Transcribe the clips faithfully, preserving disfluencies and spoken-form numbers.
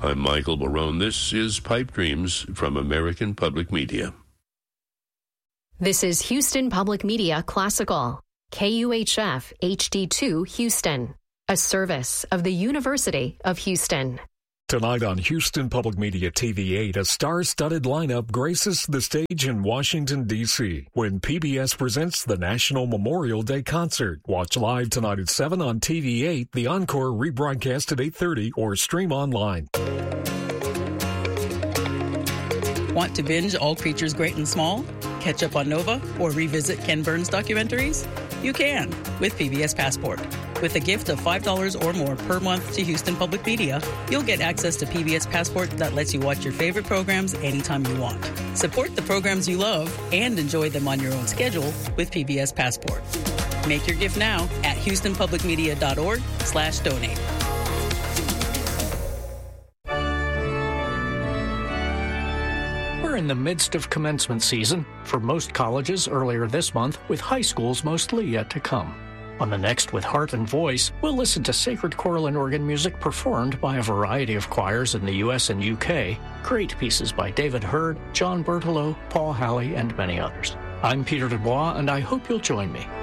I'm Michael Barone. This is Pipe Dreams from American Public Media. This is Houston Public Media Classical, K U H F H D two Houston, a service of the University of Houston. Tonight on Houston Public Media T V eight, a star-studded lineup graces the stage in Washington, D C when P B S presents the National Memorial Day Concert. Watch live tonight at seven on T V eight, the encore rebroadcast at eight thirty, or stream online. Want to binge All Creatures Great and Small? Catch up on Nova? Or revisit Ken Burns documentaries? You can with P B S Passport. With a gift of five dollars or more per month to Houston Public Media, you'll get access to P B S Passport that lets you watch your favorite programs anytime you want. Support the programs you love and enjoy them on your own schedule with P B S Passport. Make your gift now at houstonpublicmedia.org slash donate. We're in the midst of commencement season for most colleges earlier this month, with high schools mostly yet to come. On the next With Heart and Voice, we'll listen to sacred choral and organ music performed by a variety of choirs in the U S and U K, great pieces by David Hurd, John Bertolo, Paul Halley, and many others. I'm Peter Dubois, and I hope you'll join me.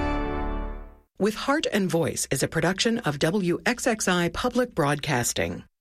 With Heart and Voice is a production of W X X I Public Broadcasting.